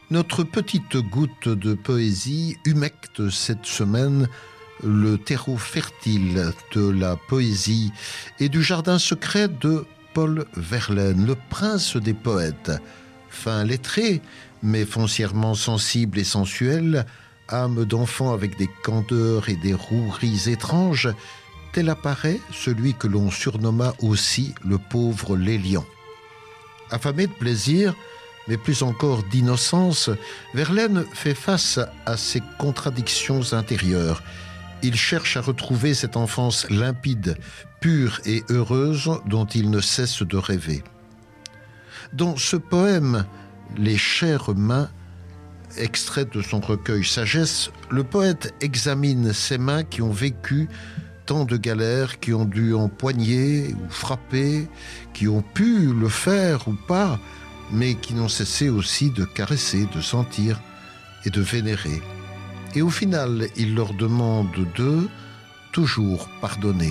Notre petite goutte de poésie humecte cette semaine le terreau fertile de la poésie et du jardin secret de Paul Verlaine, le prince des poètes. Fin lettré, mais foncièrement sensible et sensuel, âme d'enfant avec des candeurs et des roueries étranges, tel apparaît celui que l'on surnomma aussi le pauvre Lélian. Affamé de plaisir, mais plus encore d'innocence, Verlaine fait face à ses contradictions intérieures. Il cherche à retrouver cette enfance limpide, pure et heureuse dont il ne cesse de rêver. Dans ce poème, Les chères mains, extrait de son recueil Sagesse, le poète examine ces mains qui ont vécu tant de galères, qui ont dû empoigner ou frapper, qui ont pu le faire ou pas, mais qui n'ont cessé aussi de caresser, de sentir et de vénérer. Et au final, il leur demande de toujours pardonner.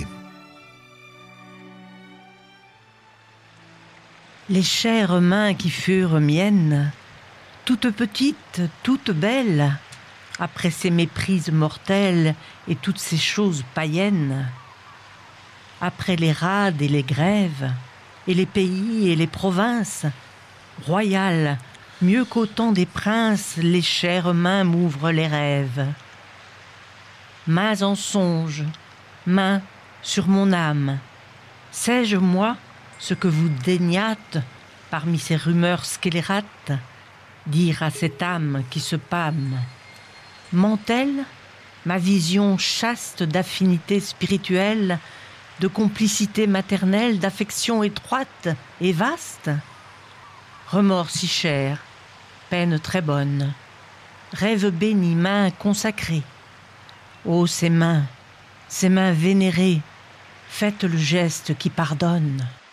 Les chères mains qui furent miennes, toutes petites, toutes belles, après ces méprises mortelles et toutes ces choses païennes, après les rades et les grèves, et les pays et les provinces, royales, mieux qu'au temps des princes, les chères mains m'ouvrent les rêves. Mains en songe, mains sur mon âme, sais-je, moi, ce que vous daignâtes, parmi ces rumeurs scélérates, dire à cette âme qui se pâme? Ment-elle, ma vision chaste d'affinité spirituelle, de complicité maternelle, d'affection étroite et vaste? Remords si chers, peine très bonne, rêve béni, mains consacrées. Ô ces mains vénérées, faites le geste qui pardonne.